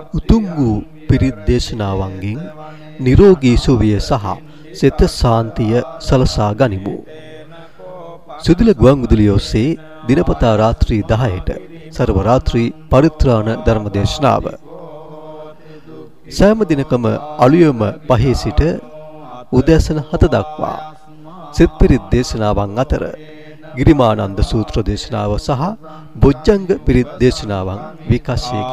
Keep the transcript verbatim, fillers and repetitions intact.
උතුම් වූ පිරිත් දේශනාවන්ගෙන් නිරෝගී සුවය සහ සිත සාන්තිය සලසා ගනිමු. සුදුල ගුවන්විදුලිය ඔස්සේ දිනපතා රාත්‍රී දහයට සර්ව රාත්‍රී පරිත්‍රාණ ධර්ම දේශනාව සෑම දිනකම අලුයම පහේ සිට උදෑසන හත දක්වා සිත් පිරිත් දේශනාවන් අතර ගිරිමානන්ද සූත්‍ර දේශනාව සහ බොජ්ජංග පිරිත් දේශනාවන් විකාශය